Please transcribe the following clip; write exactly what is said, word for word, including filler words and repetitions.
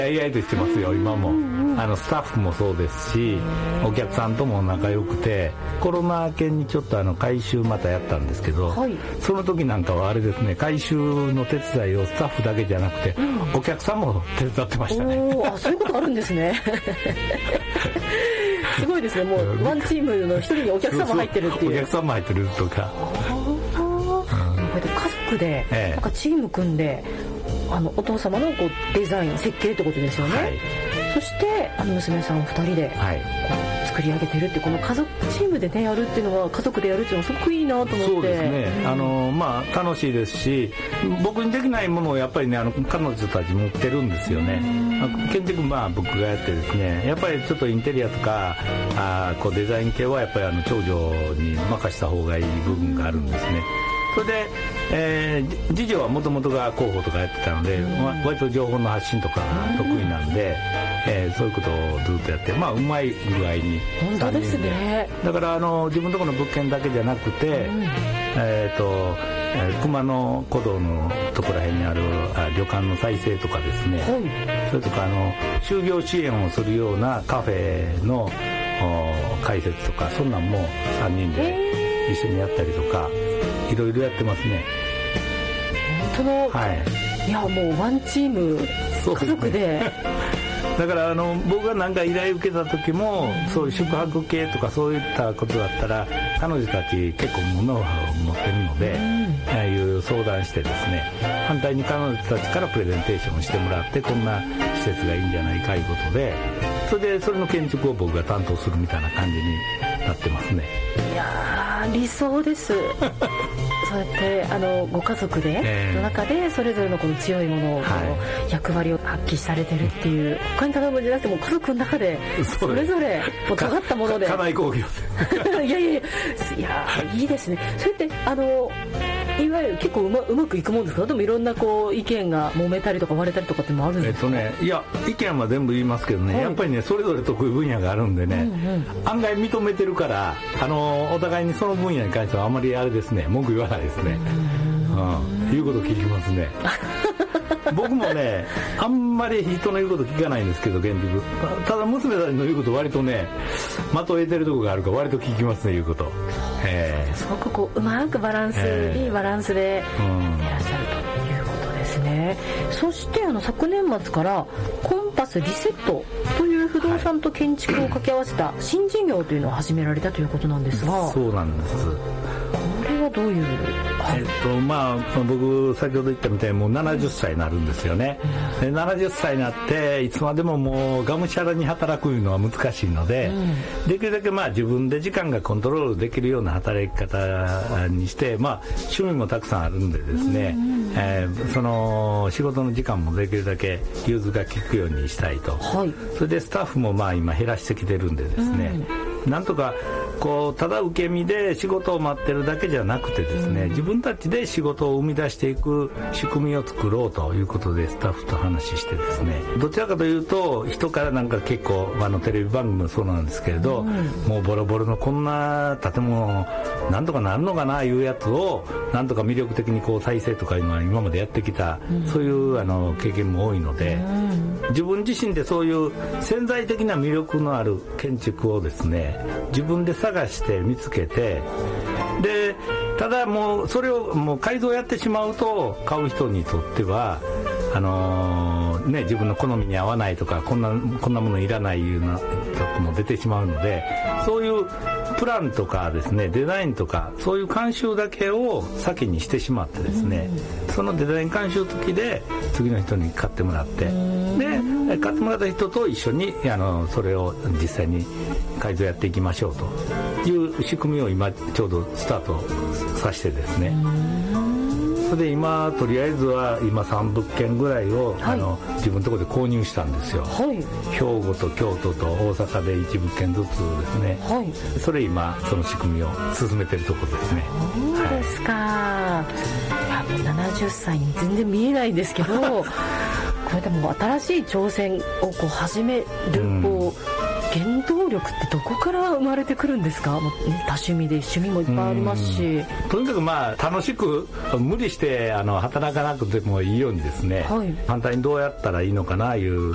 意外としてますよ今も。あのスタッフもそうですし、お客さんとも仲良くて、コロナ明けにちょっとあの改修またやったんですけど、はい、その時なんかはあれですね、改修の手伝いをスタッフだけじゃなくて、うん、お客さんも手伝ってましたね。 おあ、そういうことあるんですね。すごいですね。もうワンチームの一人にお客さんも入ってるっていう。 お客さんも入ってるとか、 家族でなんかチーム組んで、あのお父様のこうデザイン設計ってことですよね、はい、そしてあの娘さんふたりでこう作り上げてるって、この家族チームでねやるっていうのは、家族でやるっていうのはすごくいいなと思って。 そうですね、うん、あのまあ楽しいですし、僕にできないものをやっぱりね、あの彼女たち持ってるんですよね。建築まあ僕がやってですね、やっぱりちょっとインテリアとかあこうデザイン系はやっぱりあの長女に任した方がいい部分があるんですね。それで、えー、次女はもともとが広報とかやってたので、まあ、割と情報の発信とかが得意なんで、えー、そういうことをずっとやって、まあうまい具合に本当ですね。 だからあの自分のところの物件だけじゃなくて、うん、えっ、ー、と熊野古道のところら辺にあるあ旅館の再生とかですね、はい、それとかあの就業支援をするようなカフェの開設とか、そんなんもさんにんで一緒にやったりとか、いろいろやってますね。 本当の、はい、いやもうワンチーム家族でだからあの僕が何か依頼受けた時も、そういう宿泊系とかそういったことだったら、彼女たち結構ノウハウを持ってるので、ああいう相談してですね、反対に彼女たちからプレゼンテーションしてもらって、こんな施設がいいんじゃないかいうことで、それでそれの建築を僕が担当するみたいな感じになってますね。 いやー理想です。そうやってあのご家族で、えー、の中でそれぞれのこの強いものを、はい、役割を発揮されてるっていう、他に頼むんじゃなくても家族の中でそれぞれもう尖ったもので、 家内工業いやいやいや、いやいいですね。それってあのいわゆる結構う ま, うまくいくもんですか？でもいろんなこう意見が揉めたりとか割れたりとかってもあるんですか？ えっとね、いや意見は全部言いますけどね、はい、やっぱりねそれぞれ得意分野があるんでね、うんうん、案外認めてるから、あのお互いにその分野に関してはあんまりあれですね、文句言わないですね。うん、言うこと聞きますね。僕もねあんまり人の言うこと聞かないんですけど、建築ただ娘たちの言うこと割とね的を得てるところがあるから割と聞きますね、言うこと。えー、 すごくこううまくバランス、えー、いいバランスでやってらっしゃるということですね。そしてあの昨年末からコンパスリセットという不動産と建築を掛け合わせた新事業というのを始められたということなんですが、 そうなんです。 これはどういう、 えっとまあ、僕先ほど言ったみたいにもうななじゅっさいになるんですよね。でななじゅっさいになっていつまでももうがむしゃらに働くのは難しいので、うん、できるだけまあ自分で時間がコントロールできるような働き方にして、まあ、趣味もたくさんあるんでですね、うんうんえー、その仕事の時間もできるだけ融通が利くようにしたいと、はい、それでスタッフもまあ今減らしてきてるんでですね、うん、なんとかこうただ受け身で仕事を待ってるだけじゃなくてですね、うん、自分たちで仕事を生み出していく仕組みを作ろうということでスタッフと話してですね、どちらかというと人からなんか結構あのテレビ番組もそうなんですけれど、うん、もうボロボロのこんな建物なんとかなるのかないうやつをなんとか魅力的にこう再生とかいうのは今までやってきた、うん、そういうあの経験も多いので、うん、自分自身でそういう潜在的な魅力のある建築をですね自分で探して見つけて、でただもうそれをもう改造やってしまうと買う人にとってはあのーね、自分の好みに合わないとかこんなこんなものいらないいうようなとこも出てしまうので、そういうプランとかですねデザインとかそういう監修だけを先にしてしまってですね、うん、そのデザイン監修付きで次の人に買ってもらって、うん、で買ってもらった人と一緒にあのそれを実際に改造やっていきましょうという仕組みを今ちょうどスタートさせてですね、それで今とりあえずは今さんぶっけんぐらいを、はい、あの自分のところで購入したんですよ、はい、兵庫と京都と大阪でいちぶっけんずつですね、はい、それ今その仕組みを進めてるところですね。 そうですか、はい、いやもうななじゅっさいに全然見えないんですけどこれでも新しい挑戦をこう始める、うん、こう原動力ってどこから生まれてくるんですか？もう、ね、多趣味で趣味もいっぱいありますし、 とにかくまあ楽しく無理してあの働かなくてもいいようにですね、はい、反対にどうやったらいいのかないう